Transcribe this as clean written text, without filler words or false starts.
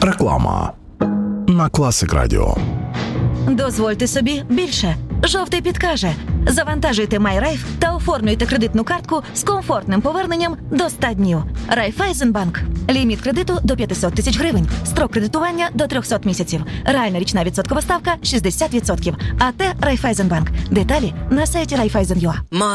Реклама на Класик Радіо. Дозвольте собі більше. Жовтий підкаже. Завантажуйте MyRaiff та оформлюйте кредитну картку з комфортним поверненням до 100 днів. Райфайзенбанк. Ліміт кредиту до 500 тисяч гривень. Строк кредитування до 300 місяців. Реальна річна відсоткова ставка 60%. АТ Райфайзенбанк. Деталі на сайті Райфайзен.ua.